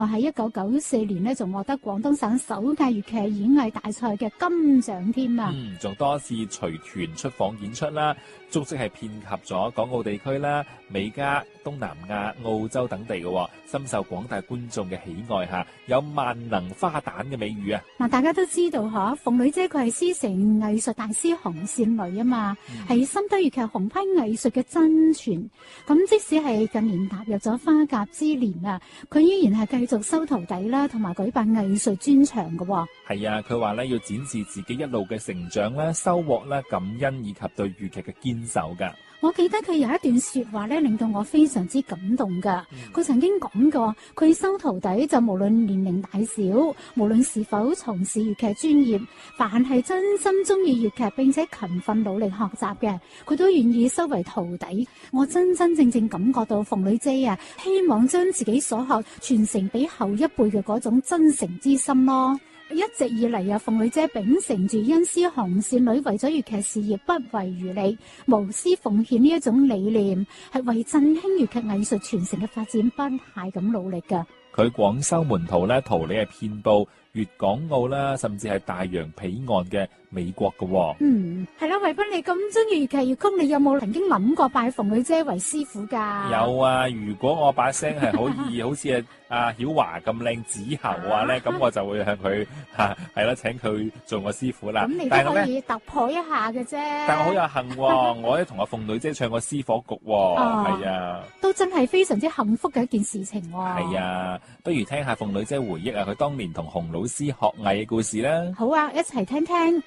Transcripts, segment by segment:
我喺1994年呢，仲獲得廣東省首屆粵劇演藝大賽嘅金獎添啊！ 仲多次隨團出訪演出啦，足跡係遍及咗港澳地區啦、美加、東南亞、澳洲等地嘅，深受廣大觀眾嘅喜愛嚇，有萬能花旦嘅美譽啊！ 嗱，大家都知道嗬，鳳女姐佢係師承藝術大師紅線女啊嘛，係深得粵劇紅批藝術嘅真傳。咁即使係近年踏入咗花甲之年啊，佢依然係繼續收徒弟啦，同埋舉辦藝術專場嘅。 係啊，佢話咧要展示自己一路嘅成長啦、收穫啦、感恩以及對粵劇嘅堅守㗎。 我記得佢有一段說話咧，令到我非常之感動噶。佢曾經講過，佢收徒弟就無論年齡大小，無論是否從事粵劇專業，凡係真心中意粵劇並且勤奮努力學習嘅，佢都願意收為徒弟。我真真正正感覺到鳳女姐啊，希望將自己所學傳承俾後一輩嘅嗰種真誠之心咯。一直以嚟啊，鳳女姐秉承住恩師紅線女為咗粵劇事業不遺餘力、無私奉獻呢一種理念，係為振興粵劇藝術傳承嘅發展不懈咁努力㗎。 佢廣收門徒咧，桃李係遍佈粵港澳啦，甚至係大洋彼岸嘅美國嘅。 係啦，惠斌，你咁中意粵劇粵曲，你有冇曾經諗過拜鳳女姐為師傅㗎？ 有啊，如果我把聲係可以好似阿曉華咁靚子喉啊咧，咁我就會向佢係啦，請佢做我師傅啦。 咁你都可以突破一下嘅啫。 但我好有幸喎，我咧同阿鳳女姐唱過《私火局》喎，係啊， 都真係非常之幸福嘅一件事情喎。 係啊，不如聽下鳳女姐回憶啊，佢當年同洪老師學藝嘅故事啦。 好啊，一齊聽聽。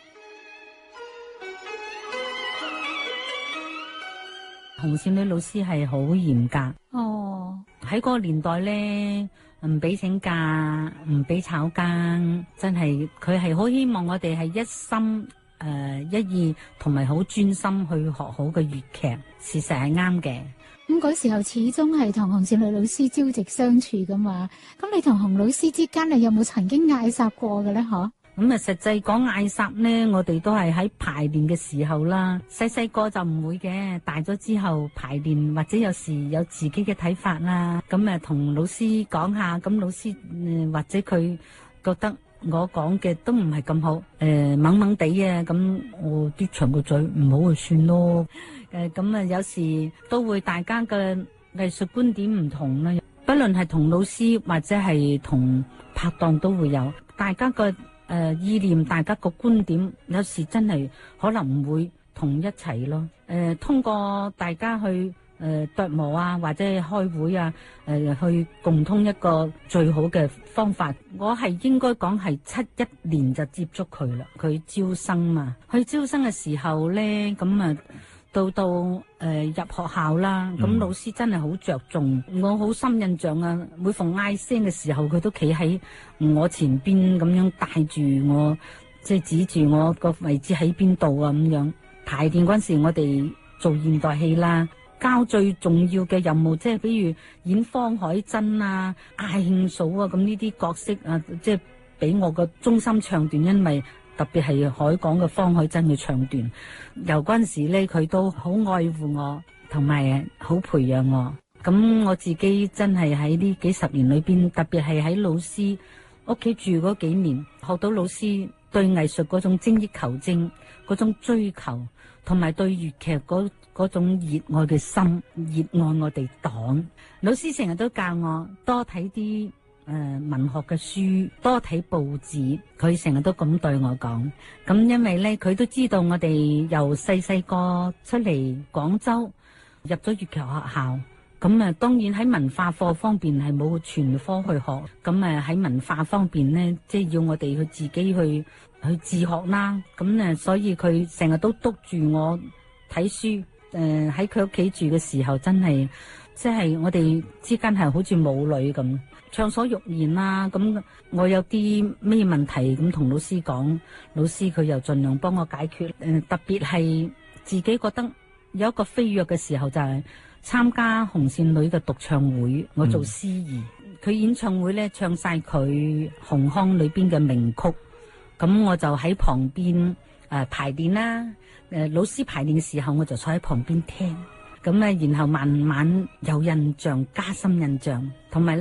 紅線女老師係好嚴格，喺嗰個年代咧，唔俾請假，唔俾炒更，真係佢係好希望我哋係一心一意，同埋好專心去學好嘅粵劇，事實係啱嘅。 咁嗰時候始終係同紅線女老師朝夕相處噶嘛，咁你同洪老師之間，你有冇曾經嗌霎過嘅咧？嗬？ 咁啊，實際講嗌霎咧，我哋都係喺排練嘅時候啦。細個就唔會嘅，大咗之後排練或者有時有自己嘅睇法啦。咁啊，同老師講下，咁老師或者佢覺得我講嘅都唔係咁好，懵懵地啊，咁我啲長個嘴唔好就算咯。咁啊，有時都會大家嘅藝術觀點唔同啦，不論係同老師或者係同拍檔都會有，大家嘅意念，大家個觀點有時真係可能唔會同一齊咯。通過大家去琢磨啊，或者開會啊，去共通一個最好嘅方法。我係應該講係71年就接觸佢啦。佢招生嘛，去招生嘅時候咧，咁啊到入學校啦，咁老師真係好着重，我好深印象啊！每逢嗌聲嘅時候，佢都企喺我前邊咁樣帶住我，即係指住我個位置喺邊度啊咁樣。排練嗰陣時，我哋做現代戲啦，交最重要嘅任務，即係比如演方海珍啊、嗌慶嫂啊，咁呢啲角色啊，即係俾我個中心唱段，因為特別係海港嘅方海珍嘅唱段，由嗰陣時咧，佢都好愛護我，同埋好培養我。咁我自己真係喺呢幾十年裏邊，特別係喺老師屋企住嗰幾年，學到老師對藝術嗰種精益求精、嗰種追求，同埋對粵劇嗰種熱愛嘅心，熱愛我哋黨。老師成日都教我多睇啲文學嘅書，多睇報紙，佢成日都咁對我講。咁因為咧，佢都知道我哋由細個出嚟廣州，入咗粵劇學校，咁啊，當然喺文化課方面係冇全科去學，咁啊喺文化方面咧，即係要我哋去自己去自學啦。咁啊，所以佢成日都督住我睇書。喺佢屋企住嘅時候，真係即係我哋之間係好似母女咁。暢所欲言啦，咁我有啲咩問題咁同老師講，老師佢又盡量幫我解決。特別係自己覺得有一個飛躍嘅時候，就係參加紅線女嘅獨唱會，我做司儀，佢演唱會咧唱晒佢紅腔裏邊嘅名曲，咁我就喺旁邊排練啦。老師排練嘅時候，我就坐喺旁邊聽，咁然後慢慢有印象，加深印象，同埋咧。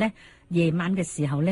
夜晚嘅時候咧。